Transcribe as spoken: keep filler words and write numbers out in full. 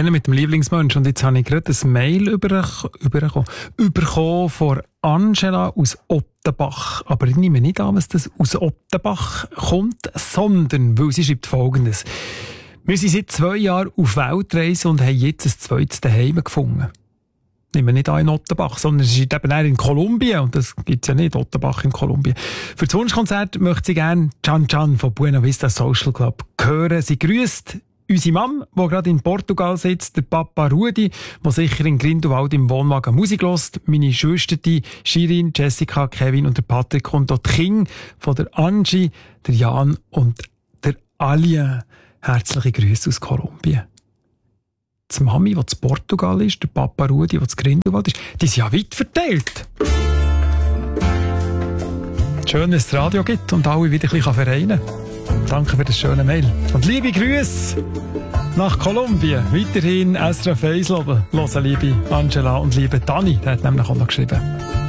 kennen mit dem Lieblingsmensch. Und jetzt habe ich gerade ein Mail überkommen, überkommen, überkommen von Angela aus Ottenbach. Aber ich nehme nicht an, dass das aus Ottenbach kommt, sondern weil sie schreibt Folgendes. Wir sind seit zwei Jahren auf Weltreise und haben jetzt ein zweites Daheim gefunden. Nehmen wir nicht an in Ottenbach, sondern es ist eben auch in Kolumbien. Und das gibt's ja nicht, Ottenbach in Kolumbien. Für das Wunschkonzert möchte sie gerne Can Can von Buena Vista Social Club hören. Sie grüßt unsere Mom, die gerade in Portugal sitzt, der Papa Rudi, der sicher in Grindelwald im Wohnwagen Musik hört, meine Schwester, die Shirin, Jessica, Kevin und der Patrick und auch die Kinder von der Angie, der Jan und der Alia. Herzliche Grüße aus Kolumbien. Die Mami, die in Portugal ist, der Papa Rudi, der in Grindelwald ist, die sind ja weit verteilt. Schön, dass es das Radio gibt und alle wieder ein bisschen vereinen kann. Danke für das schöne Mail. Und liebe Grüße nach Kolumbien. Weiterhin S R F eins hören, liebe Angela und liebe Dani. Der hat nämlich auch noch geschrieben.